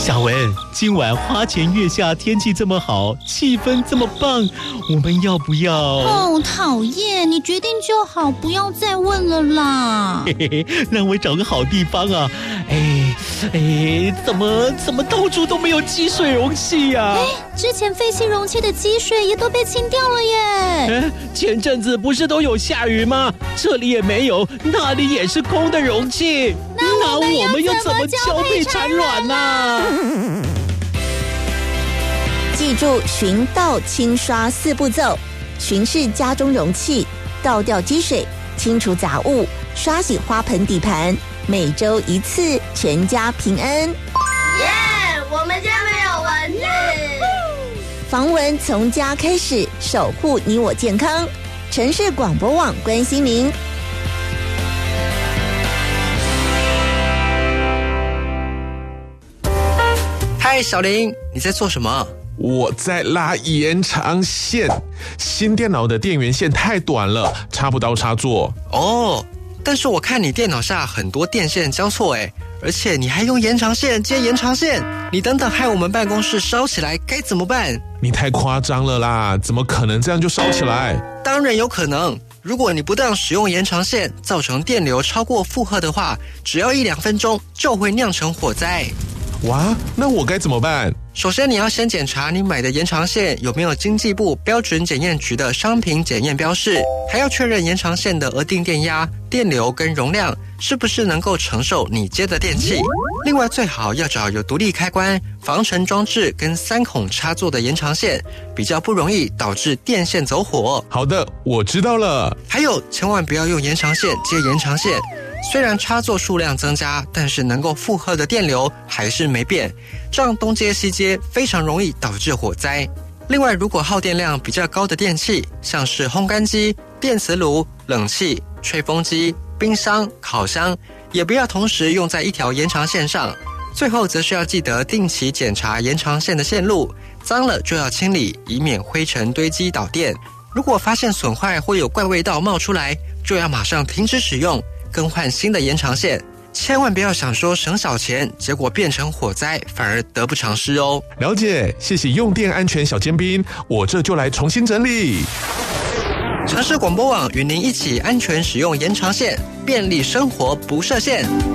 小文，今晚花前月下，天气这么好，气氛这么棒，我们要不要？ 哦，讨厌，你决定就好，不要再问了啦。 嘿嘿嘿，让我找个好地方啊！怎么到处都没有积水容器呀？ 之前废弃容器的积水也都被清掉了耶。 前阵子不是都有下雨吗？这里也没有，那里也是空的容器。那我们又怎么交配产卵呢？ 记住循倒清刷4步骤：巡视家中容器，倒掉积水，清除杂物，刷洗花盆底盘，每周1次，全家平安。 耶！我们家没有蚊子。 防蚊从家开始，守护你我健康。城市广播网关心您。 嗨，小林，你在做什么？ 我在拉延长线，新电脑的电源线太短了，插不到插座。 哦，但是我看你电脑下很多电线交错诶，而且你还用延长线接延长线，你等等害我们办公室烧起来该怎么办？ 你太夸张了啦，怎么可能这样就烧起来？ 当然有可能，如果你不当使用延长线，造成电流超过负荷的话，只要1-2分钟就会酿成火灾。 哇，那我该怎么办？ 首先你要先检查你买的延长线有没有经济部标准检验局的商品检验标示，还要确认延长线的额定电压、电流跟容量是不是能够承受你接的电器。另外最好要找有独立开关、防尘装置跟3孔插座的延长线，比较不容易导致电线走火。 好的，我知道了。 还有千万不要用延长线接延长线，虽然插座数量增加，但是能够负荷的电流还是没变，这样东接西接非常容易导致火灾。另外，如果耗电量比较高的电器，像是烘干机、电磁炉、冷气、吹风机、冰箱、烤箱，也不要同时用在一条延长线上。最后则是要记得定期检查延长线的线路，脏了就要清理，以免灰尘堆积导电。如果发现损坏或有怪味道冒出来，就要马上停止使用，更换新的延长线。千万不要想说省小钱，结果变成火灾，反而得不偿失哦。 了解，谢谢用电安全小尖兵，我这就来重新整理。 城市广播网与您一起安全使用延长线，便利生活不设限。